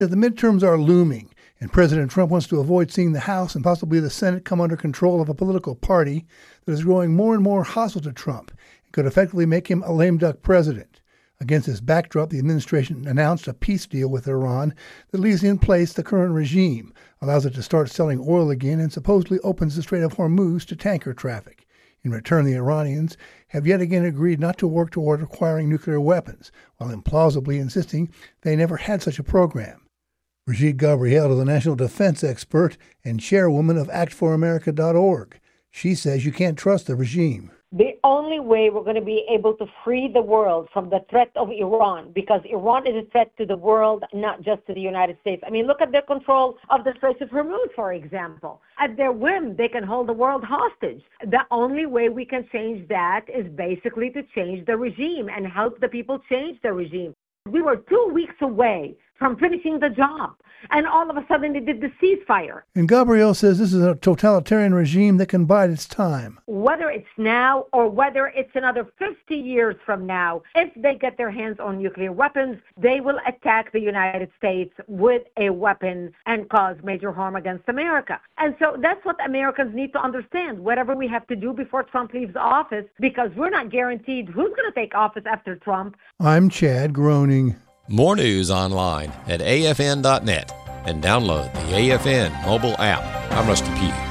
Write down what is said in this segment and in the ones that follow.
The midterms are looming, and President Trump wants to avoid seeing the House and possibly the Senate come under control of a political party that is growing more and more hostile to Trump and could effectively make him a lame duck president. Against this backdrop, the administration announced a peace deal with Iran that leaves in place the current regime, allows it to start selling oil again, and supposedly opens the Strait of Hormuz to tanker traffic. In return, the Iranians have yet again agreed not to work toward acquiring nuclear weapons, while implausibly insisting they never had such a program. Brigitte Gabriel is a national defense expert and chairwoman of ActForAmerica.org. She says you can't trust the regime. The only way we're going to be able to free the world from the threat of Iran, because Iran is a threat to the world, not just to the United States. I mean, look at their control of the Strait of Hormuz, for example. At their whim, they can hold the world hostage. The only way we can change that is basically to change the regime and help the people change the regime. We were 2 weeks away from finishing the job, and all of a sudden they did the ceasefire. And Gabriel says this is a totalitarian regime that can bide its time. Whether it's now or whether it's another 50 years from now, if they get their hands on nuclear weapons, they will attack the United States with a weapon and cause major harm against America. And so that's what Americans need to understand, whatever we have to do before Trump leaves office, because we're not guaranteed who's going to take office after Trump. I'm Chad Groening. More news online at afn.net and download the AFN mobile app. I'm Rusty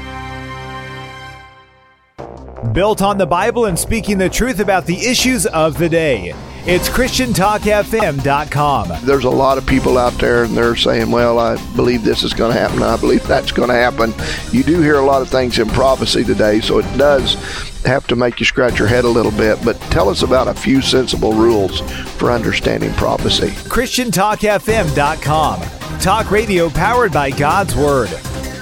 Pugh. Built on the Bible and speaking the truth about the issues of the day. It's ChristianTalkFM.com. There's a lot of people out there and they're saying, well, I believe this is going to happen. I believe that's going to happen. You do hear a lot of things in prophecy today, so it does have to make you scratch your head a little bit. But tell us about a few sensible rules for understanding prophecy. ChristianTalkFM.com. Talk radio powered by God's Word.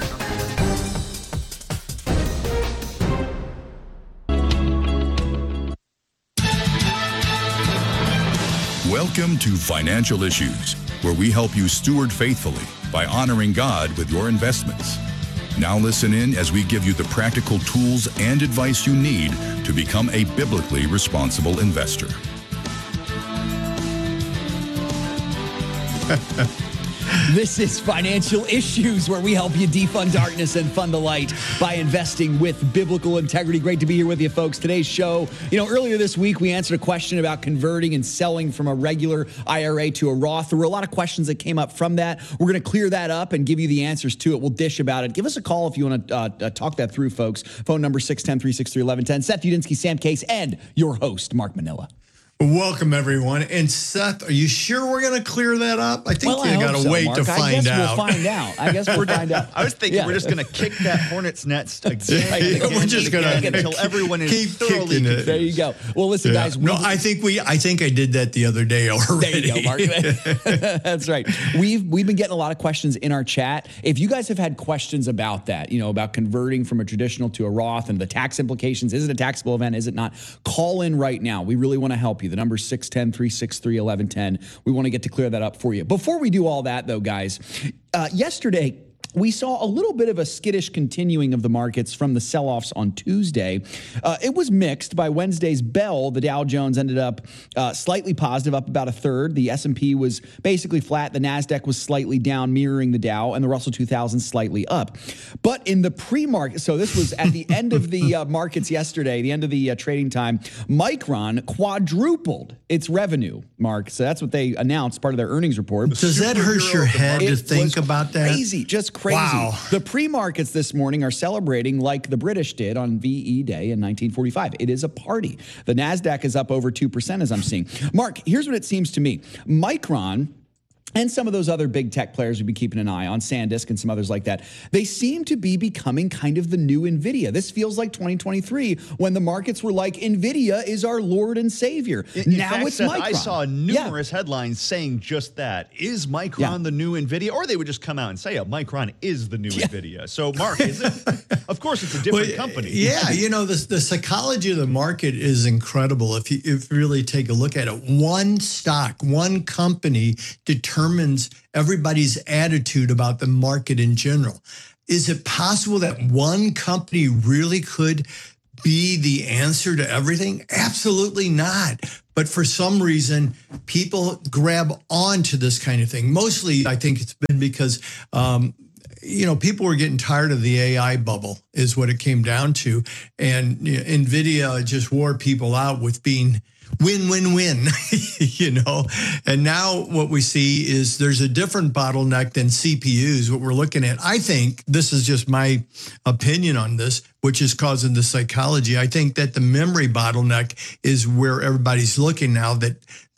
Welcome to Financial Issues, where we help you steward faithfully by honoring God with your investments. Now listen in as we give you the practical tools and advice you need to become a biblically responsible investor. This is Financial Issues, where we help you defund darkness and fund the light by investing with biblical integrity. Great to be here with you, folks. Today's show, earlier this week, we answered a question about converting and selling from a regular IRA to a Roth. There were a lot of questions that came up from that. We're going to clear that up and give you the answers to it. We'll dish about it. Give us a call if you want to talk that through, folks. Phone number 610-363-1110. Seth Udinsky, Sam Case, and your host, Mark Manila. Welcome, everyone. And Seth, are you sure we're going to clear that up? I think you got to wait Mark. to find out. I guess we'll find out. I was thinking we're just going to kick that hornet's nest again. We're just going to until everyone is keep thoroughly kicking it. There you go. Well, listen, guys. I think I did that the other day already. There you go, Mark. That's right. We've been getting a lot of questions in our chat. If you guys have had questions about that, about converting from a traditional to a Roth and the tax implications, is it a taxable event? Is it not? Call in right now. We really want to help you. The number is 610-363-1110. We want to get to clear that up for you. Before we do all that, though, guys, yesterday, we saw a little bit of a skittish continuing of the markets from the sell-offs on Tuesday. It was mixed. By Wednesday's bell, the Dow Jones ended up slightly positive, up about a third. The S&P was basically flat. The NASDAQ was slightly down, mirroring the Dow, and the Russell 2000 slightly up. But in the pre-market, so this was at the end of the markets yesterday, the end of the trading time, Micron quadrupled its revenue, Mark. So that's what they announced, part of their earnings report. Does that hurt your head to think about that? Crazy, just crazy. Wow. The pre-markets this morning are celebrating like the British did on VE Day in 1945. It is a party. The NASDAQ is up over 2% as I'm seeing. Mark, here's what it seems to me. Micron and some of those other big tech players we've been keeping an eye on, SanDisk and some others like that, they seem to be becoming kind of the new NVIDIA. This feels like 2023 when the markets were like, NVIDIA is our Lord and Savior. Now fact, it's Seth, Micron. I saw numerous headlines saying just that. Is Micron the new NVIDIA? Or they would just come out and say, Micron is the new NVIDIA. So, Mark, is it? Of course, it's a different company. Yeah, the psychology of the market is incredible. If you really take a look at it, one stock, one company determines everybody's attitude about the market in general. Is it possible that one company really could be the answer to everything? Absolutely not. But for some reason, people grab onto this kind of thing. Mostly, I think it's been because, people were getting tired of the AI bubble is what it came down to. And NVIDIA just wore people out with being win-win-win, And now what we see is there's a different bottleneck than CPUs, what we're looking at. I think, this is just my opinion on this, which is causing the psychology. I think that the memory bottleneck is where everybody's looking now, that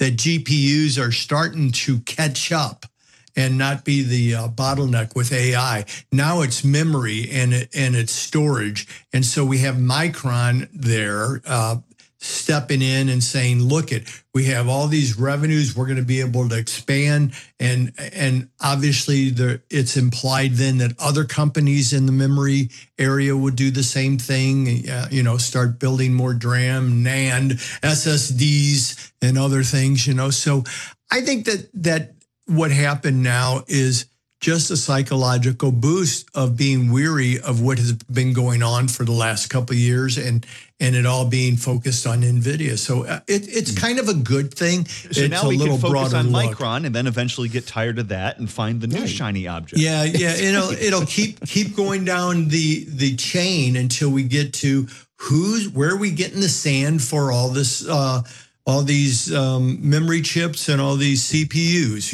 GPUs are starting to catch up and not be the bottleneck with AI. Now it's memory and it's storage. And so we have Micron there, stepping in and saying, look, we have all these revenues, we're going to be able to expand. And obviously it's implied then that other companies in the memory area would do the same thing, start building more DRAM, NAND, SSDs, and other things, So I think that what happened now is just a psychological boost of being weary of what has been going on for the last couple of years and it all being focused on NVIDIA. So it's kind of a good thing. So now we can focus on Micron and then eventually get tired of that and find the new shiny object. Yeah. It'll keep going down the chain until we get to where are we getting the sand for all this all these memory chips and all these CPUs,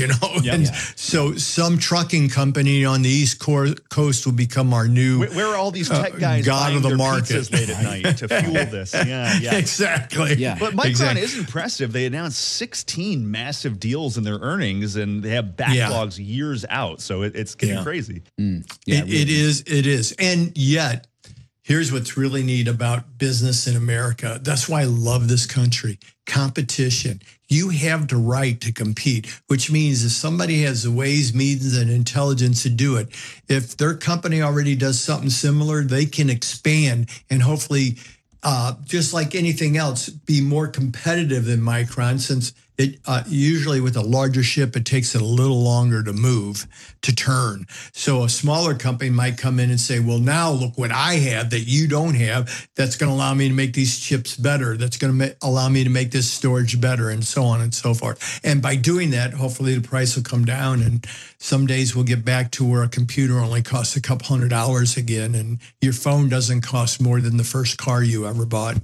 So some trucking company on the East Coast will become our new where are all these tech guys god of the market pizzas late at night to fuel this? Yeah. Exactly. Yeah. But Micron is impressive. They announced 16 massive deals in their earnings, and they have backlogs years out. So it's getting crazy. It is. And yet, here's what's really neat about business in America. That's why I love this country. Competition. You have the right to compete, which means if somebody has the ways, means, and intelligence to do it, if their company already does something similar, they can expand and hopefully, just like anything else, be more competitive than Micron, since it usually with a larger ship, it takes it a little longer to turn. So a smaller company might come in and say, well, now look what I have that you don't have. That's going to allow me to make these chips better. That's going to allow me to make this storage better, and so on and so forth. And by doing that, hopefully the price will come down, and some days we'll get back to where a computer only costs a couple $100 again, and your phone doesn't cost more than the first car you ever bought.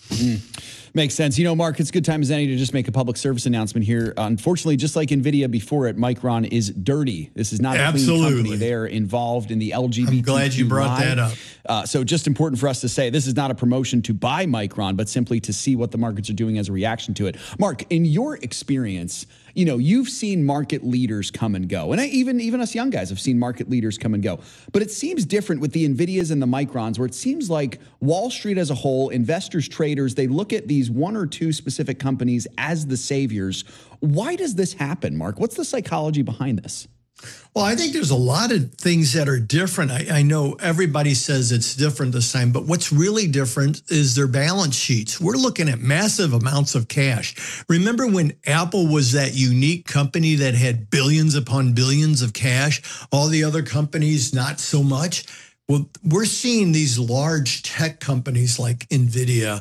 Makes sense. Mark, it's a good time as any to just make a public service announcement here. Unfortunately, just like NVIDIA before it, Micron is dirty. This is not a clean company. They are involved in the LGBT. I'm glad you brought that up. So just important for us to say, this is not a promotion to buy Micron, but simply to see what the markets are doing as a reaction to it. Mark, in your experience, you've seen market leaders come and go. And even us young guys have seen market leaders come and go. But it seems different with the NVIDIAs and the Microns, where it seems like Wall Street as a whole, investors, traders, they look at these one or two specific companies as the saviors. Why does this happen, Mark? What's the psychology behind this? Well, I think there's a lot of things that are different. I know everybody says it's different this time, but what's really different is their balance sheets. We're looking at massive amounts of cash. Remember when Apple was that unique company that had billions upon billions of cash? All the other companies, not so much. Well, we're seeing these large tech companies like NVIDIA,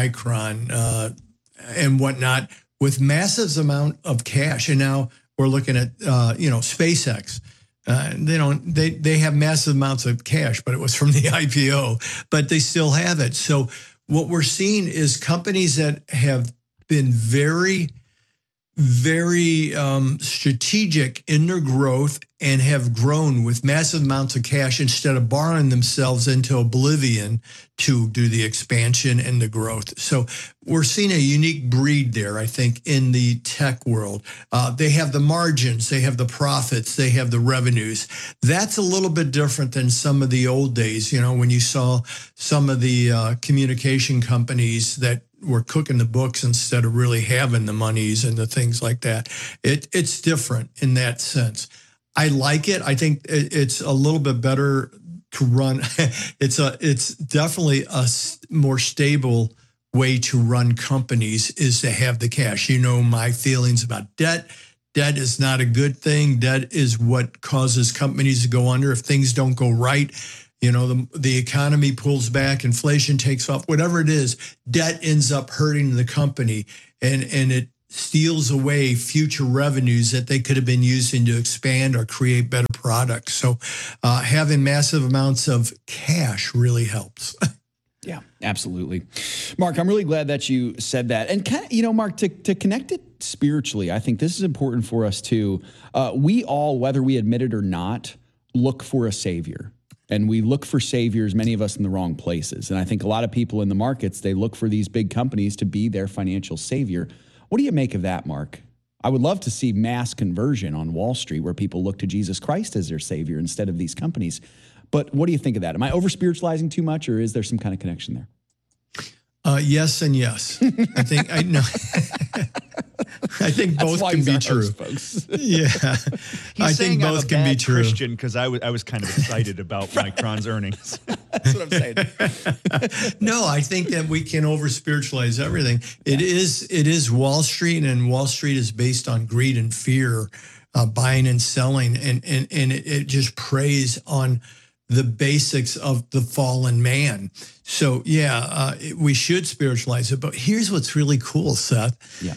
Micron, and whatnot with massive amount of cash. And now we're looking at, SpaceX. They have massive amounts of cash, but it was from the IPO, but they still have it. So what we're seeing is companies that have been very, very strategic in their growth and have grown with massive amounts of cash instead of borrowing themselves into oblivion to do the expansion and the growth. So we're seeing a unique breed there, I think, in the tech world. They have the margins, they have the profits, they have the revenues. That's a little bit different than some of the old days, when you saw some of the communication companies that were cooking the books instead of really having the monies and the things like that. It's different in that sense. I like it. I think it's a little bit better to run. It's definitely a more stable way to run companies is to have the cash. My feelings about debt. Debt is not a good thing. Debt is what causes companies to go under. If things don't go right, the economy pulls back, inflation takes off, whatever it is, debt ends up hurting the company, and it steals away future revenues that they could have been using to expand or create better products. So having massive amounts of cash really helps. Yeah, absolutely. Mark, I'm really glad that you said that. And kind of, Mark, to connect it spiritually, I think this is important for us too. We all, whether we admit it or not, look for a savior. And we look for saviors, many of us in the wrong places. And I think a lot of people in the markets, they look for these big companies to be their financial savior. What do you make of that, Mark? I would love to see mass conversion on Wall Street where people look to Jesus Christ as their savior instead of these companies. But what do you think of that? Am I over-spiritualizing too much, or is there some kind of connection there? Yes and yes. I think I think both can be true. Folks. Yeah, I think both can be true. Christian, because I was kind of excited about Micron's earnings. That's what I'm saying. No, I think that we can over-spiritualize everything. It is Wall Street, and Wall Street is based on greed and fear, buying and selling, and it just preys on the basics of the fallen man. So we should spiritualize it. But here's what's really cool, Seth. Yeah.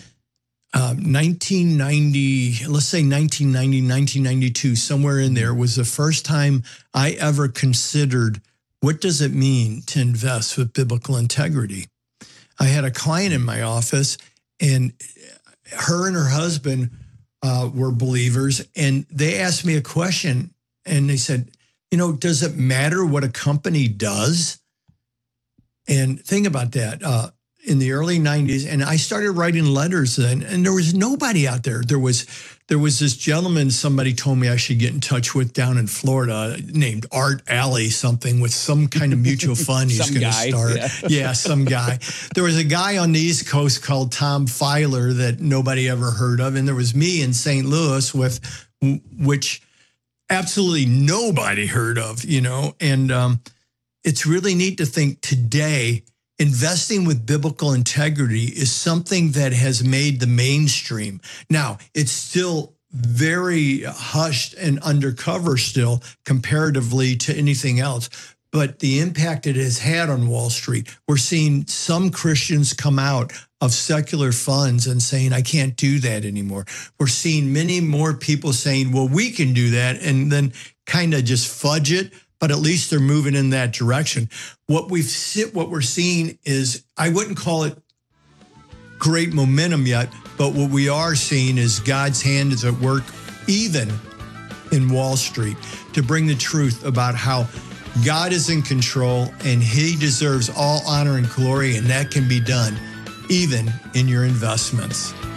1990, let's say 1990, 1992, somewhere in there was the first time I ever considered what does it mean to invest with biblical integrity. I had a client in my office, and her and her husband were believers, and they asked me a question, and they said, does it matter what a company does? And think about that. In the early 90s, and I started writing letters then, and there was nobody out there. There was this gentleman somebody told me I should get in touch with down in Florida named Art Alley something with some kind of mutual fund he's going to start. Yeah, some guy. There was a guy on the East Coast called Tom Filer that nobody ever heard of, and there was me in St. Louis which absolutely nobody heard of, and it's really neat to think today investing with biblical integrity is something that has made the mainstream. Now, it's still very hushed and undercover still comparatively to anything else, but the impact it has had on Wall Street, we're seeing some Christians come out of secular funds and saying, I can't do that anymore. We're seeing many more people saying, well, we can do that, and then kind of just fudge it, but at least they're moving in that direction. What we're seeing is, I wouldn't call it great momentum yet, but what we are seeing is God's hand is at work even in Wall Street to bring the truth about how God is in control and he deserves all honor and glory, and that can be done even in your investments.